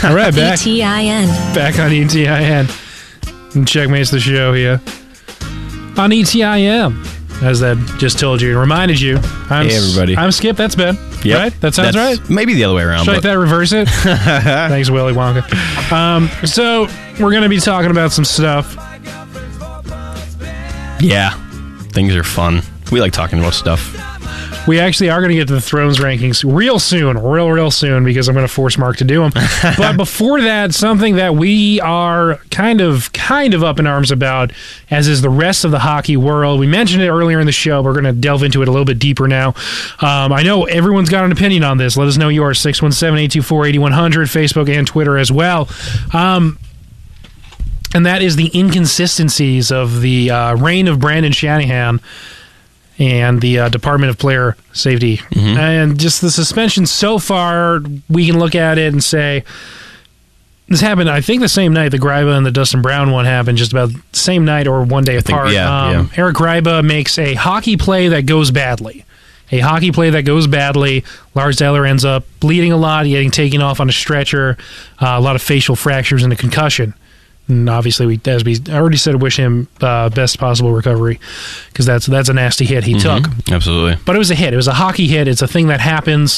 All right, back. ETIN. Back on ETIN. And Checkmate's the show here. On ETIM. As that just told you and reminded you. Hey, everybody. I'm Skip. That's Ben. Yep. Right? That sounds right? Maybe the other way around. Should I reverse it? Thanks, Willy Wonka. So, we're going to be talking about some stuff. Yeah. Things are fun. We like talking about stuff. We actually are going to get to the Thrones rankings real soon, real soon, because I'm going to force Mark to do them. But before that, something that we are kind of up in arms about, as is the rest of the hockey world. We mentioned it earlier in the show. We're going to delve into it a little bit deeper now. I know everyone's got an opinion on this. Let us know yours. 617-824-8100, Facebook and Twitter as well. And that is the inconsistencies of the reign of Brandon Shanahan and the Department of Player Safety. Mm-hmm. And just the suspension so far, we can look at it and say, this happened, I think, the same night the Gryba and the Dustin Brown one happened, just about the same night or one day apart. Eric Gryba makes a hockey play that goes badly. Lars Eller ends up bleeding a lot, getting taken off on a stretcher, a lot of facial fractures and a concussion. And obviously, as we already said, wish him best possible recovery, because that's a nasty hit he took. Absolutely. But it was a hit. It was a hockey hit. It's a thing that happens.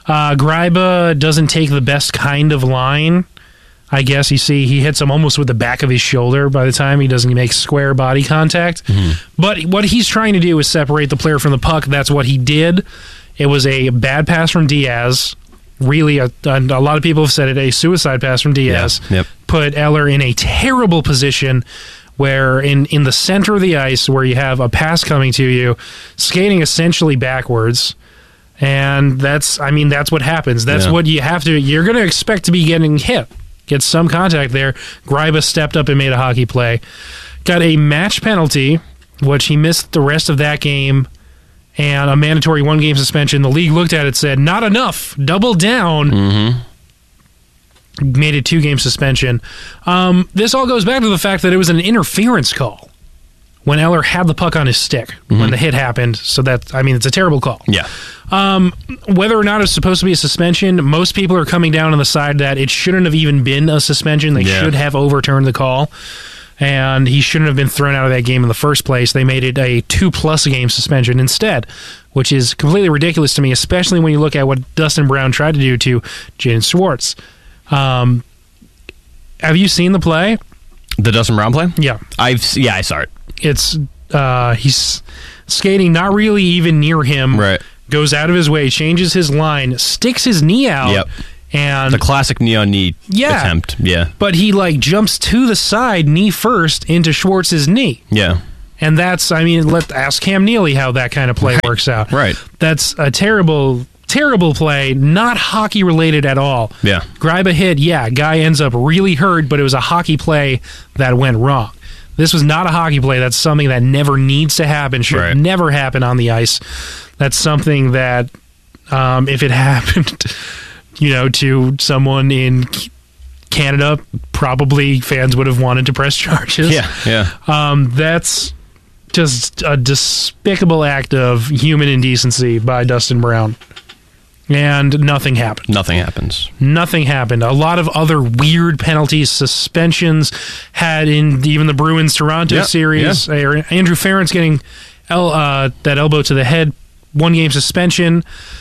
Gryba doesn't take the best kind of line, I guess. You see, he hits him almost with the back of his shoulder by the time he doesn't make square body contact. Mm-hmm. But what he's trying to do is separate the player from the puck. That's what he did. It was a bad pass from Diaz. Really, a lot of people have said it, a suicide pass from Diaz. Yeah. Yep. Put Eller in a terrible position where in the center of the ice, where you have a pass coming to you, skating essentially backwards. And that's what happens. That's what you have to, you're going to expect to be getting hit. Get some contact there. Gryba stepped up and made a hockey play. Got a match penalty, which he missed the rest of that game, and a mandatory 1-game suspension. The league looked at it, said, not enough, double down. Mm-hmm. Made a 2-game suspension. This all goes back to the fact that it was an interference call when Eller had the puck on his stick when the hit happened. So it's a terrible call. Yeah. Whether or not it's supposed to be a suspension, most people are coming down on the side that it shouldn't have even been a suspension. They should have overturned the call. And he shouldn't have been thrown out of that game in the first place. They made it a 2+ game suspension instead, which is completely ridiculous to me, especially when you look at what Dustin Brown tried to do to Jaden Schwartz. Have you seen the play? The Dustin Brown play? Yeah. I saw it. It's he's skating not really even near him. Right. Goes out of his way, changes his line, sticks his knee out. Yep. And the classic knee on knee attempt. Yeah. But he jumps to the side, knee first, into Schwartz's knee. Yeah. And that's, let's ask Cam Neely how that kind of play works out. Right. That's a terrible play, not hockey related at all. Yeah. Gryba hit, guy ends up really hurt, but it was a hockey play that went wrong. This was not a hockey play. That's something that never needs to happen, should never happen on the ice. That's something that, if it happened, to someone in Canada, probably fans would have wanted to press charges. Yeah. That's just a despicable act of human indecency by Dustin Brown. And nothing happened. Nothing happens. Nothing happened. A lot of other weird penalties, suspensions had in even the Bruins-Toronto series. Andrew Ferentz getting that elbow to the head, 1-game suspension.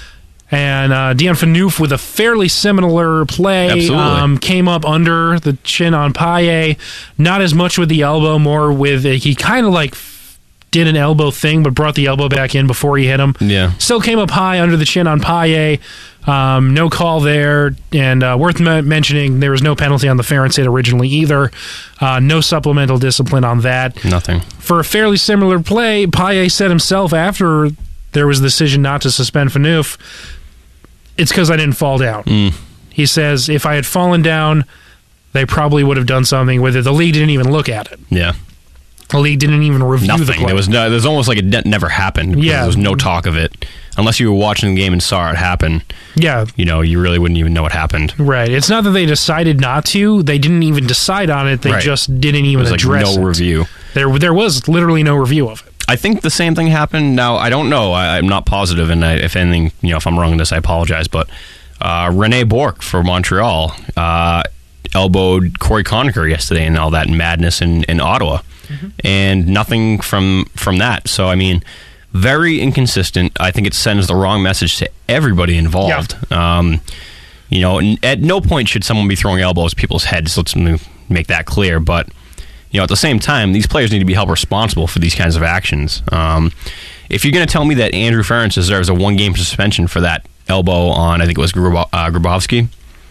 And Dion Phaneuf with a fairly similar play. Came up under the chin on Paille. Not as much with the elbow, more with he kind of did an elbow thing, but brought the elbow back in before he hit him. Yeah. Still came up high under the chin on Paille. No call there. And worth mentioning, there was no penalty on the Ferentz hit originally either. No supplemental discipline on that. Nothing. For a fairly similar play, Paille said himself after there was a decision not to suspend Phaneuf, it's because I didn't fall down. He says, if I had fallen down, they probably would have done something with it. The league didn't even look at it. Yeah. The league didn't even review the play. There was almost like it never happened. Yeah. There was no talk of it. Unless you were watching the game and saw it happen. Yeah. You really wouldn't even know what happened. Right. It's not that they decided not to. They didn't even decide on it. They just didn't even address it. No review. There was literally no review of it. I think the same thing happened. Now, I don't know. I'm not positive, and if anything, if I'm wrong in this, I apologize. But Rene Bourque for Montreal elbowed Corey Conacher yesterday and all that madness in Ottawa. And nothing from that. So, I mean, very inconsistent. I think it sends the wrong message to everybody involved. Yeah. At no point should someone be throwing elbows at people's heads. Let's make that clear. But, at the same time, these players need to be held responsible for these kinds of actions. If you're going to tell me that Andrew Ference deserves a 1-game suspension for that elbow on, I think it was Grabovski,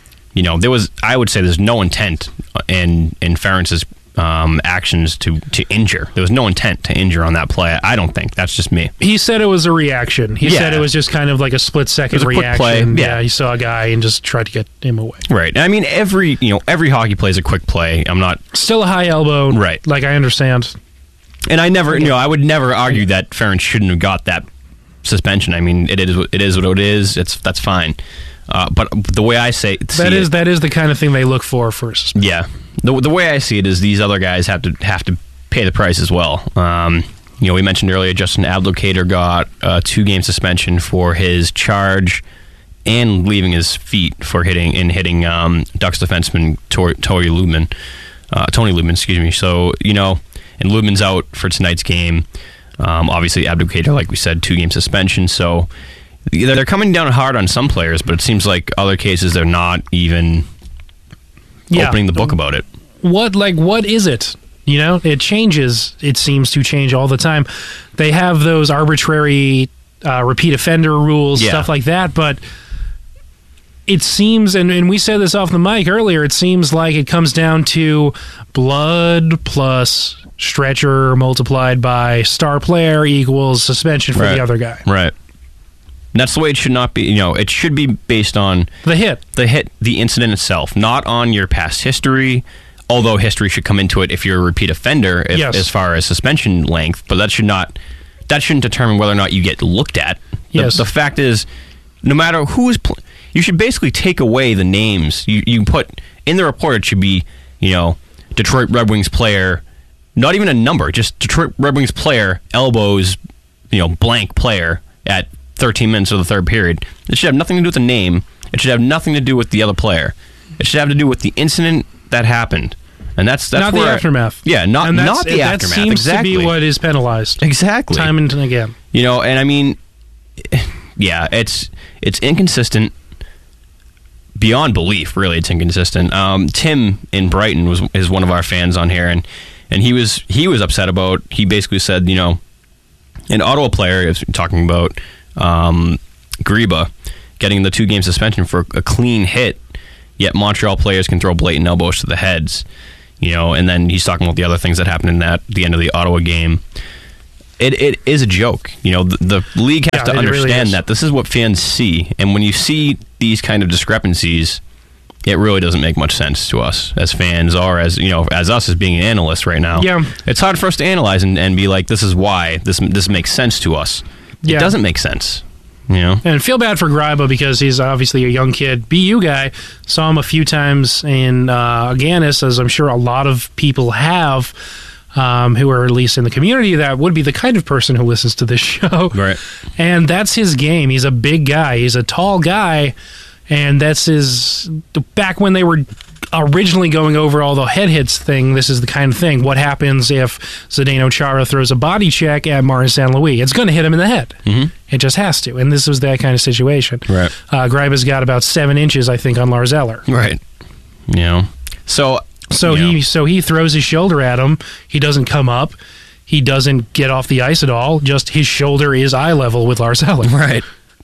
I would say there's no intent in Ference's actions to injure. There was no intent to injure on that play. I don't think. That's just me. He said it was a reaction. He said it was just kind of like a split-second reaction. Quick play. Yeah, he saw a guy and just tried to get him away. Right. I mean, every hockey play is a quick play. I'm not... Still a high elbow. Right. Like, I understand. And I never, I would never argue that Ference shouldn't have got that suspension. I mean, it is what it is. That's fine. But the way I say that is the kind of thing they look for suspension. Yeah. The way I see it is these other guys have to pay the price as well. We mentioned earlier Justin Abdelkader got a 2-game suspension for his charge and leaving his feet for hitting Ducks defenseman Tony Lubman, excuse me. So, and Lubman's out for tonight's game. Obviously, Abdelkader, like we said, 2-game suspension. So they're coming down hard on some players, but it seems like other cases they're not even opening the book about it. What is it? It changes. It seems to change all the time. They have those arbitrary repeat offender rules, stuff like that, but it seems, and we said this off the mic earlier, it seems like it comes down to blood plus stretcher multiplied by star player equals suspension for the other guy. Right. That's the way it should not be. It should be based on the hit, the incident itself, not on your past history. Although history should come into it if you're a repeat offender, as far as suspension length. But that shouldn't determine whether or not you get looked at. The fact is, no matter who is, you should basically take away the names. You put in the report. It should be, Detroit Red Wings player. Not even a number, just Detroit Red Wings player elbows, blank player at 13 minutes of the third period. It should have nothing to do with the name. It should have nothing to do with the other player. It should have to do with the incident that happened. And that's not the aftermath. Yeah, not the aftermath. That seems to be what is penalized. Exactly. Time and again. And I mean, yeah, it's inconsistent beyond belief, really. It's inconsistent. Tim in Brighton is one of our fans on here, and he was upset about. He basically said, an Ottawa player is talking about Greba getting the 2-game suspension for a clean hit, yet Montreal players can throw blatant elbows to the heads. And then he's talking about the other things that happened in the end of the Ottawa game. It is a joke. The league has to understand really that this is what fans see, and when you see these kind of discrepancies, it really doesn't make much sense to us as fans, or as us as being analysts right now. Yeah, it's hard for us to analyze and be like, this is why this makes sense to us. It doesn't make sense. And feel bad for Gryba because he's obviously a young kid. BU guy. Saw him a few times in Agganis, as I'm sure a lot of people have, who are at least in the community that would be the kind of person who listens to this show. Right. And that's his game. He's a big guy. He's a tall guy. And that's his... Back when they were originally going over all the head hits thing, this is the kind of thing. What happens if Zdeno Chara throws a body check at Martin St. Louis? It's going to hit him in the head. Mm-hmm. It just has to. And this was that kind of situation. Right. Gryba's got about 7 inches, I think, on Lars Eller. Right. So he throws his shoulder at him. He doesn't come up. He doesn't get off the ice at all. Just his shoulder is eye level with Lars Eller. Right.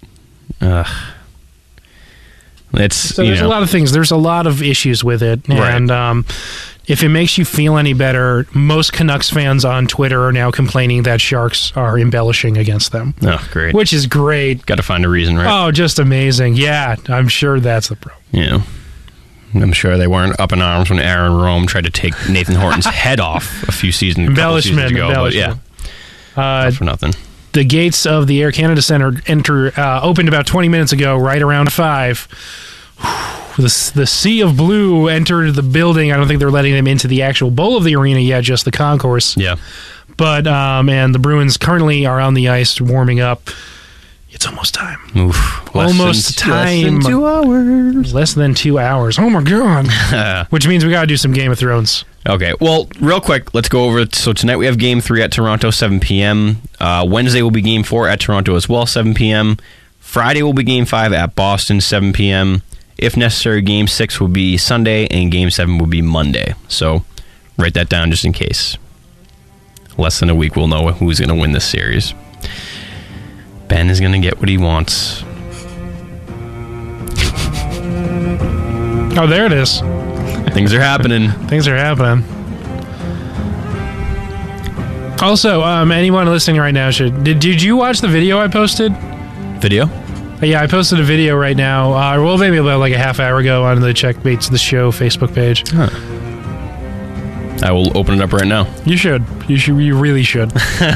There's a lot of things. There's a lot of issues with it. And if it makes you feel any better, most Canucks fans on Twitter are now complaining that Sharks are embellishing against them. Oh, great. Which is great. Got to find a reason, right? Oh, just amazing. Yeah, I'm sure that's the problem. Yeah. I'm sure they weren't up in arms when Aaron Rome tried to take Nathan Horton's head off a few seasons ago. But yeah, not for nothing. The gates of the Air Canada Centre opened about 20 minutes ago, right around 5. The sea of blue entered the building. I don't think they're letting them into the actual bowl of the arena yet, just the concourse. Yeah. But, and the Bruins currently are on the ice warming up. It's almost time. Oof. Almost time. Less than 2 hours. Less than 2 hours. Oh my god. Which means we got to do some Game of Thrones. Okay, well, real quick, let's go over it. So tonight we have Game 3 at Toronto, 7 p.m. Wednesday will be Game 4 at Toronto as well, 7 p.m. Friday will be Game 5 at Boston, 7 p.m. If necessary, Game 6 will be Sunday, and Game 7 will be Monday. So write that down just in case. Less than a week, we'll know who's going to win this series. Ben is going to get what he wants. Oh, there it is. Things are happening. Things are happening. Also, anyone listening right now should... Did you watch the video I posted? Video? Yeah, I posted a video right now. Well, maybe about like a half hour ago on the Checkmates the Show Facebook page. Huh. I will open it up right now. You should. You really should.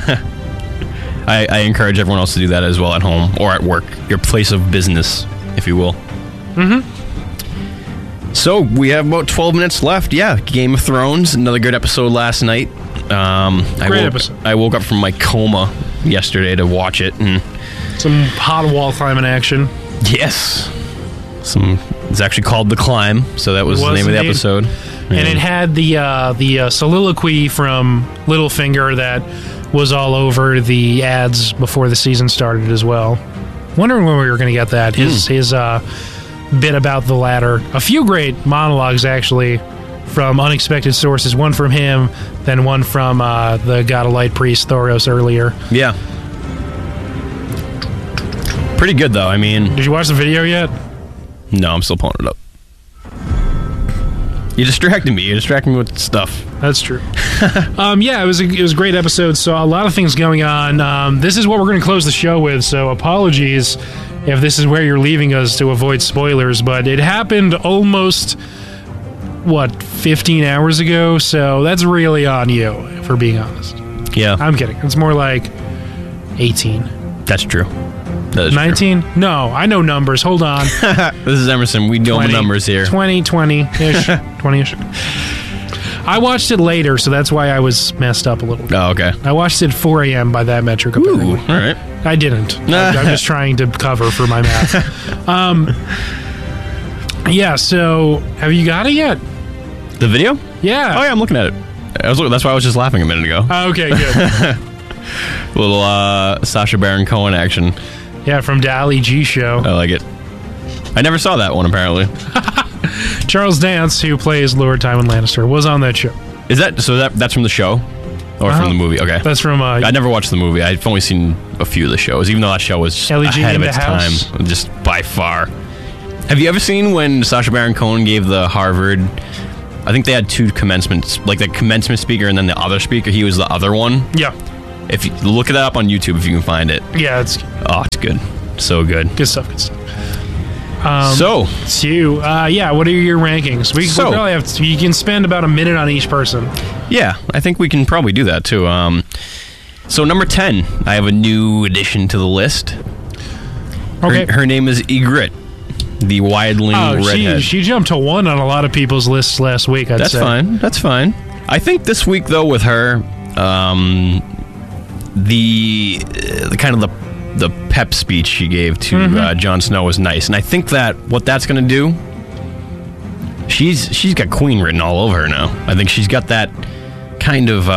I encourage everyone else to do that as well at home or at work. Your place of business, if you will. Mm-hmm. So, we have about 12 minutes left. Yeah, Game of Thrones. Another good episode last night. Great episode. I woke up from my coma yesterday to watch it. And some hot wall climbing action. yes. It's actually called The Climb, so that was the name of the episode. And it had the soliloquy from Littlefinger that was all over the ads before the season started as well. Wondering when we were going to get that. His bit about the ladder. A few great monologues, actually, from unexpected sources. One from him, then one from the God of Light priest, Thoros, earlier. Yeah. Pretty good, though. I mean... Did you watch the video yet? No, I'm still pulling it up. You distracted me. You distracted me with stuff. That's true. Yeah, it was a great episode. So a lot of things going on. This is what we're going to close the show with. So apologies if this is where you're leaving us to avoid spoilers. But it happened almost 15 hours ago. So that's really on you, if we're being honest. Yeah, I'm kidding. It's more like 18. That's true. 19? True. No, I know numbers. Hold on. This is Emerson. We know the numbers here. 20-ish. 20-ish. I watched it later, so that's why I was messed up a little bit. Oh, okay. I watched it at 4 a.m. by that metric. Ooh, all right. I didn't. I'm just trying to cover for my math. Yeah, so have you got it yet? The video? Yeah. Oh, yeah, I'm looking at it. That's why I was just laughing a minute ago. Okay, good. Little Sacha Baron Cohen action. Yeah, from Dali G Show. I like it. I never saw that one, apparently. Charles Dance, who plays Lord Tywin Lannister, was on that show. Is that so? That's from the show, or from the movie? Okay, that's from. I never watched the movie. I've only seen a few of the shows, even though that show was ahead of its time, just by far. Have you ever seen when Sacha Baron Cohen gave the Harvard? I think they had two commencements, like the commencement speaker and then the other speaker. He was the other one. Yeah. If you look that up on YouTube, if you can find it. Yeah, it's good. So good. Good stuff. Good stuff. So it's you. Yeah. What are your rankings? We probably have. You can spend about a minute on each person. Yeah, I think we can probably do that too. So number 10, I have a new addition to the list. Okay. Her name is Ygritte, the wildling redhead. She jumped to 1 on a lot of people's lists last week. I'd say. That's fine. I think this week though, with her, the kind of the pep speech she gave to Jon Snow was nice, and I think that what that's going to do, she's got Queen written all over her now. I think she's got that kind of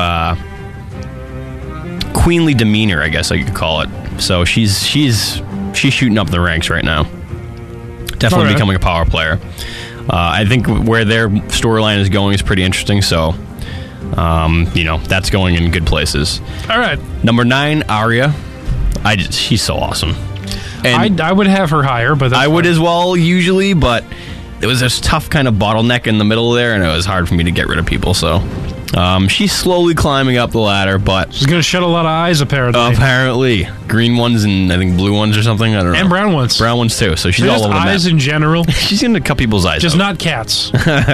queenly demeanor, I guess I could call it. So she's shooting up the ranks right now. Definitely becoming a power player. I think where their storyline is going is pretty interesting. So. That's going in good places. All right. Number 9, Arya. She's so awesome. And I would have her higher, but I would as well usually, but there was this tough kind of bottleneck in the middle there, and it was hard for me to get rid of people. So she's slowly climbing up the ladder, but she's going to shut a lot of eyes, apparently. Apparently, green ones and I think blue ones or something. I don't know. And brown ones. Brown ones too. So she's all over the map. Eyes in general. She's going to cut people's eyes. Just out. not cats.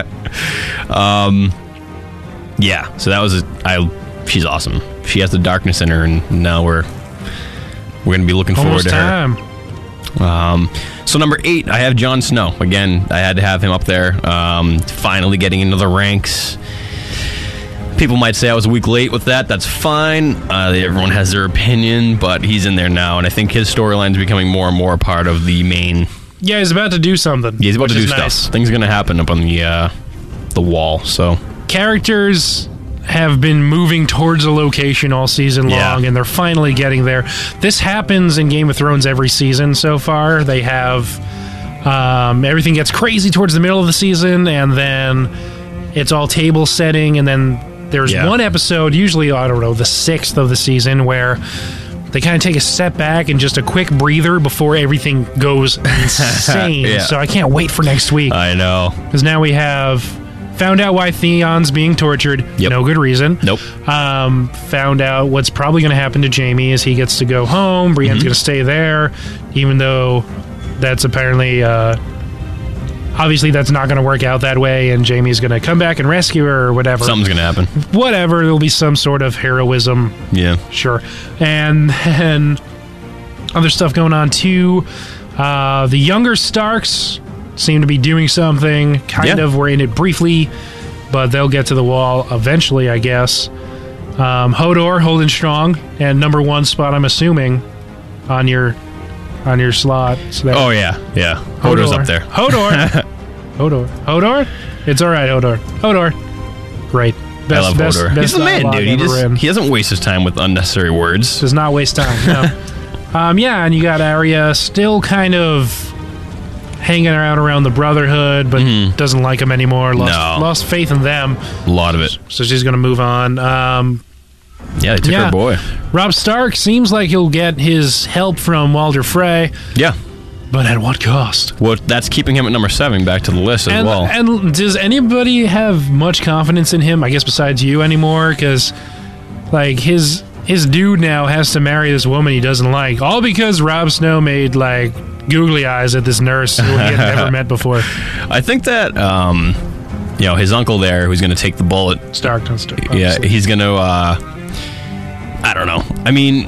Yeah, so that was she's awesome. She has the darkness in her, and now we're going to be looking forward to her. So number 8, I have Jon Snow. Again, I had to have him up there. Finally getting into the ranks. People might say I was a week late with that. That's fine. Everyone has their opinion, but he's in there now, and I think his storyline is becoming more and more a part of the main. Yeah, he's about to do something. Yeah, he's about to do stuff. Nice. Things are going to happen up on the wall. So characters have been moving towards a location all season long, and they're finally getting there. This happens in Game of Thrones every season so far. They have everything gets crazy towards the middle of the season, and then it's all table setting, and then there's one episode, usually, I don't know, the 6th of the season, where they kind of take a step back and just a quick breather before everything goes insane. So I can't wait for next week. I know. Because now we have found out why Theon's being tortured. No good reason. Nope. Found out what's probably going to happen to Jaime as he gets to go home. Brienne's going to stay there, even though that's apparently... obviously, that's not going to work out that way, and Jaime's going to come back and rescue her or whatever. Something's going to happen. Whatever. There'll be some sort of heroism. Yeah. Sure. And then other stuff going on, too. The younger Starks seem to be doing something. Kind of. We're in it briefly, but they'll get to the wall eventually, I guess. Hodor holding strong, and number 1 spot, I'm assuming, on your slot. So yeah. Hodor's up there. Hodor. It's all right, Hodor. Great. I love Hodor. He's the man, dude. He doesn't waste his time with unnecessary words. Does not waste time, no. And you got Arya still kind of hanging around the Brotherhood, but doesn't like them anymore. Lost faith in them. A lot of it. So she's going to move on. They took her boy. Robb Stark seems like he'll get his help from Walder Frey. Yeah. But at what cost? Well, that's keeping him at number 7 back to the list as well. And does anybody have much confidence in him, I guess, besides you anymore? Because, like, his dude now has to marry this woman he doesn't like, all because Rob Snow made, like, googly eyes at this nurse who he had never met before. I think that, his uncle there, who's going to take the bullet. Stark. Yeah, he's going to, I don't know. I mean,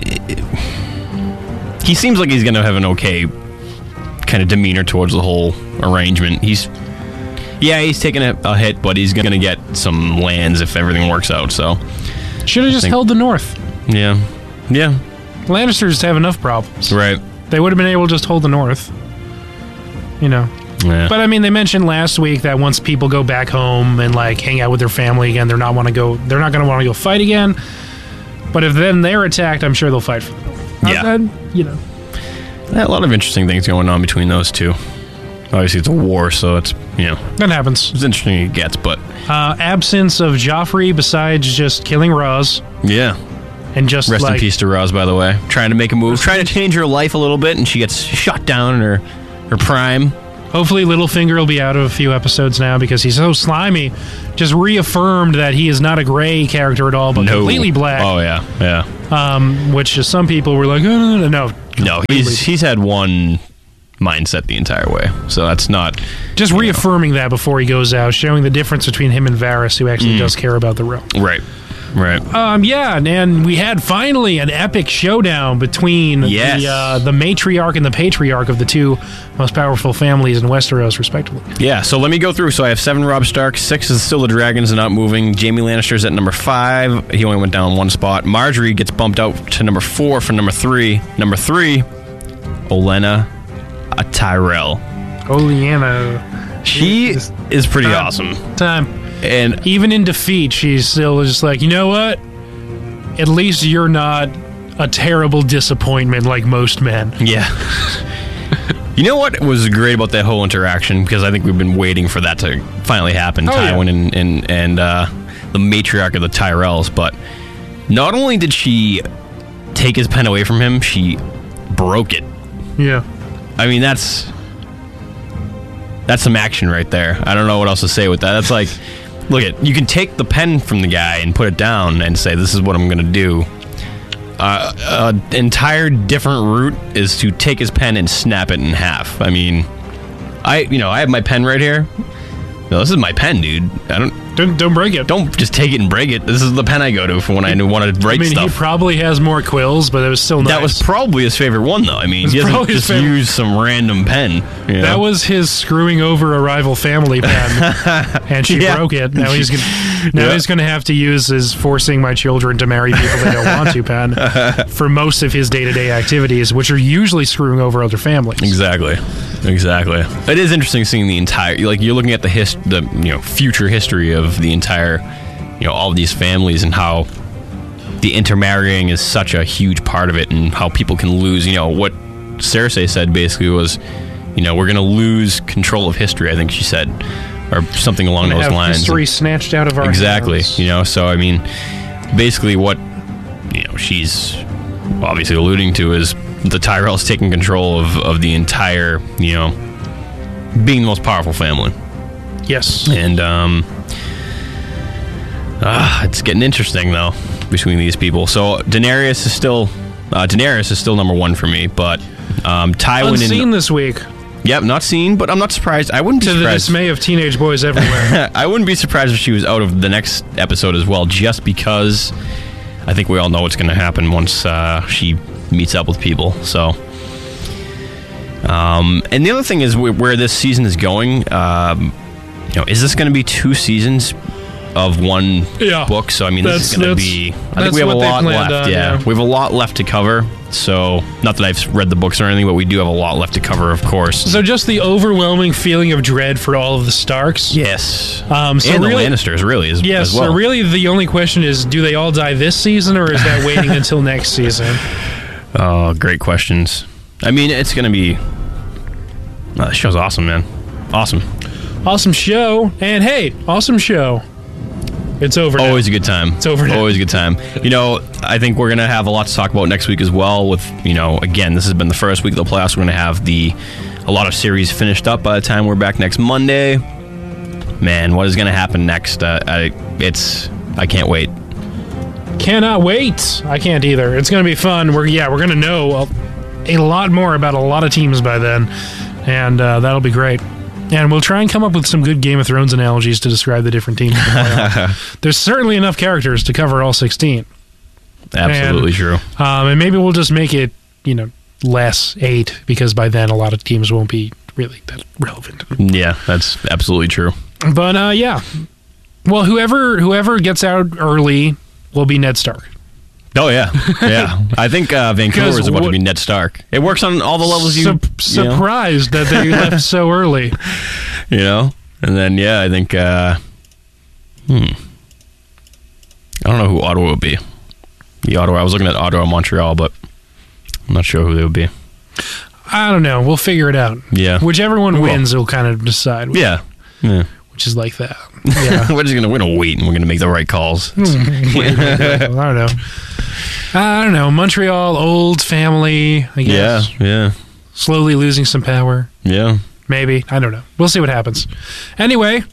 he seems like he's going to have an okay kind of demeanor towards the whole arrangement. He's taking a hit, but he's going to get some lands if everything works out. So should have just held the North. Yeah. Lannisters have enough problems. Right. They would have been able to just hold the North. Yeah. But I mean, they mentioned last week that once people go back home and like hang out with their family again, they're not going to want to go fight again. But if then they're attacked, I'm sure they'll fight for them. A lot of interesting things going on between those two. Obviously, it's a war, so it's, that happens. It's interesting it gets, but... absence of Joffrey besides just killing Ros. Yeah. And just Rest in peace to Ros, by the way. Trying to make a move. Trying to change her life a little bit, and she gets shot down in her prime. Hopefully Littlefinger will be out of a few episodes now because he's so slimy. Just reaffirmed that he is not a gray character at all, but completely black. Oh, yeah. Which some people were like, oh, no. No, he's had one mindset the entire way, so that's not... Just reaffirming that before he goes out, showing the difference between him and Varys, who actually does care about the realm. Right. And we had finally an epic showdown between the matriarch and the patriarch of the two most powerful families in Westeros, respectively. Yeah, so let me go through. So I have 7 Robb Stark, 6 is still the Dragons and not moving. Jaime Lannister's at number 5. He only went down 1 spot. Marjorie gets bumped out to number 4 for number 3. Number 3, Olenna Tyrell. She is pretty awesome. And even in defeat, she's still just like, you know what? At least you're not a terrible disappointment like most men. Yeah. You know what was great about that whole interaction? Because I think we've been waiting for that to finally happen. Tywin and the matriarch of the Tyrells. But not only did she take his pen away from him, she broke it. Yeah. I mean, that's some action right there. I don't know what else to say with that. That's like... Look you can take the pen from the guy and put it down and say, this is what I'm going to do. An entire different route is to take his pen and snap it in half. I mean, I have my pen right here. No, this is my pen, dude. Don't break it. Don't just take it and break it. This is the pen I go to for when I want to write stuff. He probably has more quills, but it was still nice. That was probably his favorite one, though. I mean, he doesn't just use some random pen. You know? That was his screwing over a rival family pen, and she broke it. Now he's going to have to use his forcing my children to marry people they don't want to pen for most of his day-to-day activities, which are usually screwing over other families. Exactly. It is interesting seeing the entire, like, you're looking at the future history of the entire, all of these families and how the intermarrying is such a huge part of it, and how people can lose, what Cersei said basically was, we're going to lose control of history, I think she said, or something along those lines. History snatched out of our hands. So I mean, basically what, she's obviously alluding to is the Tyrells taking control of the entire, being the most powerful family. Yes. And it's getting interesting though between these people. So Daenerys is still number one for me, but Tywin unseen this week. Yep, not seen, but I'm not surprised. I wouldn't be surprised. To the dismay of teenage boys everywhere. I wouldn't be surprised if she was out of the next episode as well, just because I think we all know what's going to happen once she meets up with people. So, and the other thing is where this season is going. Is this going to be 2 seasons of one book? So I mean, this is going to be. I think we have a lot left. We have a lot left to cover. So, not that I've read the books or anything, but we do have a lot left to cover, of course. So, just the overwhelming feeling of dread for all of the Starks. Yes. And the Lannisters, really, as well. So really the only question is, do they all die this season, or is that waiting until next season? Oh, great questions. I mean, it's going to be... this show's awesome, man. Awesome. Awesome show. And hey, awesome show. It's over now. Always a good time. It's over now. Always a good time. I think we're going to have a lot to talk about next week as well with, again, this has been the first week of the playoffs. We're going to have a lot of series finished up by the time we're back next Monday. Man, what is going to happen next? I can't wait. Cannot wait. I can't either. It's going to be fun. We're going to know a lot more about a lot of teams by then, and that'll be great. And we'll try and come up with some good Game of Thrones analogies to describe the different teams. There's certainly enough characters to cover all 16. Absolutely true. And maybe we'll just make it, less 8, because by then a lot of teams won't be really that relevant. Yeah, that's absolutely true. But yeah. Well, whoever gets out early will be Ned Stark. Oh, yeah. Yeah. I think Vancouver is about to be Ned Stark. It works on all the levels surprised that they left so early. And then, I think... I don't know who Ottawa would be. I was looking at Ottawa, Montreal, but I'm not sure who they would be. I don't know. We'll figure it out. Yeah. Whichever one wins, we'll kind of decide. Yeah. Which is like that. Yeah. We're gonna wait, and we're gonna make the right calls. I don't know. Montreal, old family, I guess. Yeah. Slowly losing some power. Yeah. Maybe. I don't know. We'll see what happens. Anyway.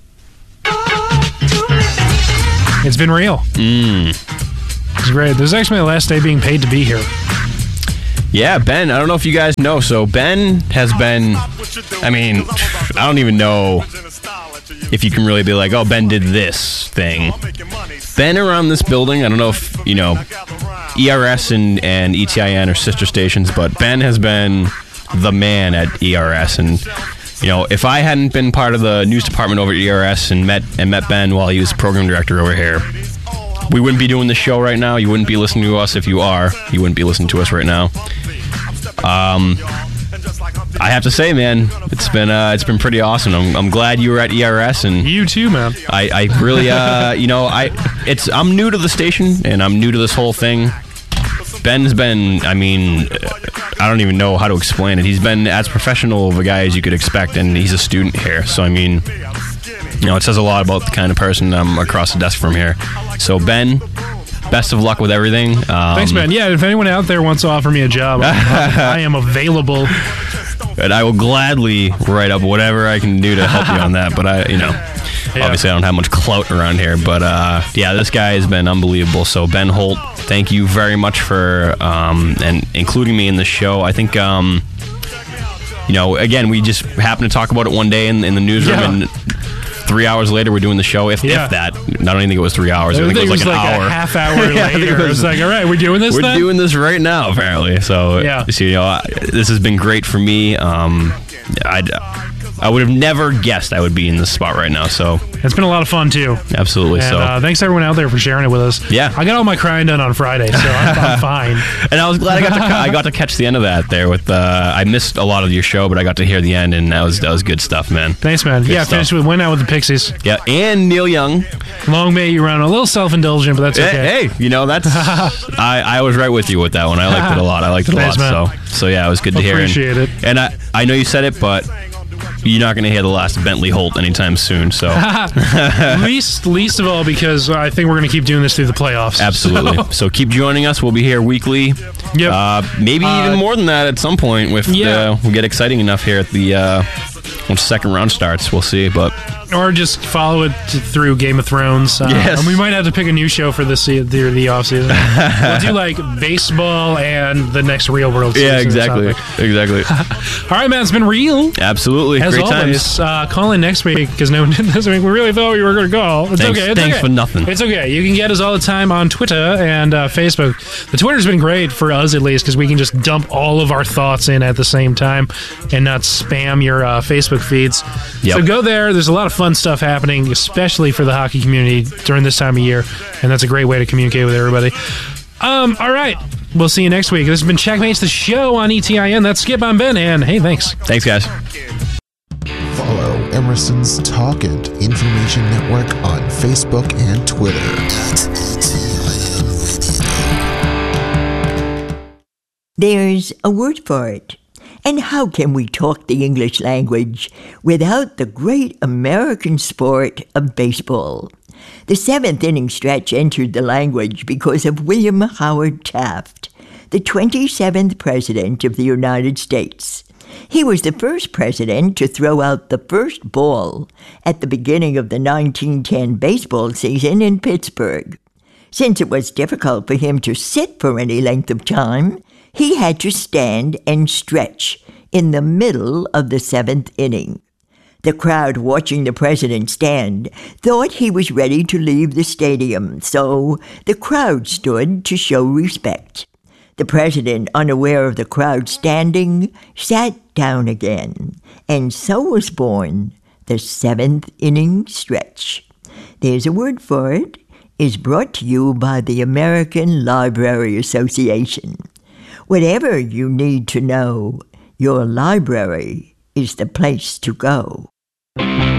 It's been real. It's great. This is actually my last day being paid to be here. Yeah, Ben, I don't know if you guys know. So Ben has been, I don't even know if you can really be like, oh, Ben did this thing. Ben around this building, I don't know if, ERS and ETIN are sister stations, but Ben has been the man at ERS. And, if I hadn't been part of the news department over at ERS and met Ben while he was program director over here, we wouldn't be doing this show right now. You wouldn't be listening to us. If you are, you wouldn't be listening to us right now. I have to say, man, it's been pretty awesome. I'm glad you were at ERS, and you too, man. I really, I'm new to the station, and I'm new to this whole thing. Ben's been, I don't even know how to explain it. He's been as professional of a guy as you could expect, and he's a student here. So, it says a lot about the kind of person I'm across the desk from here. So, Ben, best of luck with everything. Thanks, Ben. Yeah, if anyone out there wants to offer me a job, I am available. And I will gladly write up whatever I can do to help you on that. But obviously I don't have much clout around here. But this guy has been unbelievable. So Ben Holt, thank you very much for and including me in the show. I think again, we just happened to talk about it one day in the newsroom, and 3 hours later, we're doing the show. If that, I don't even think it was 3 hours. I think it was like an hour. A half hour later. It was like, all right, we're doing this. We're doing this right now, apparently. So, this has been great for me. I would have never guessed I would be in this spot right now. So it's been a lot of fun too. Absolutely. And, thanks everyone out there for sharing it with us. Yeah, I got all my crying done on Friday, so I'm fine. And I was glad I got to catch the end of that there. With I missed a lot of your show, but I got to hear the end, and that was good stuff, man. Thanks, man. Good finished with went out with the Pixies. Yeah, and Neil Young. Long may you run. A little self-indulgent, but that's okay. Hey, that's I was right with you with that one. I liked it a lot. Thanks, man. So yeah, it was good to hear. Appreciate it. And I know you said it, but you're not going to hear the last Bentley Holt anytime soon. So least of all because I think we're going to keep doing this through the playoffs. Absolutely. So keep joining us. We'll be here weekly. Yep. Maybe even more than that at some point. If we get exciting enough here at the once the second round starts, we'll see. Or just follow it through Game of Thrones. Yes. And we might have to pick a new show for the off season. We'll do like baseball and the next Real World season. Yeah, exactly. All right, man. It's been real. Absolutely. As great always, times. Call in next week because no one did this week. We really thought we were going to call. It's okay. Thanks for nothing. It's okay. You can get us all the time on Twitter and Facebook. The Twitter's been great for us at least because we can just dump all of our thoughts in at the same time and not spam your Facebook feeds. Yep. So go there. There's a lot of fun stuff happening, especially for the hockey community during this time of year, and that's a great way to communicate with everybody. All right. We'll see you next week. This has been Checkmates, the show on ETIN. That's Skip. I'm Ben, and hey, thanks. Thanks, guys. Follow Emerson's Talk and Information Network on Facebook and Twitter. There's a word for it. And how can we talk the English language without the great American sport of baseball? The seventh inning stretch entered the language because of William Howard Taft, the 27th President of the United States. He was the first president to throw out the first ball at the beginning of the 1910 baseball season in Pittsburgh. Since it was difficult for him to sit for any length of time, he had to stand and stretch in the middle of the seventh inning. The crowd watching the president stand thought he was ready to leave the stadium, so the crowd stood to show respect. The president, unaware of the crowd standing, sat down again, and so was born the seventh inning stretch. There's a word for it. Is brought to you by the American Library Association. Whatever you need to know, your library is the place to go.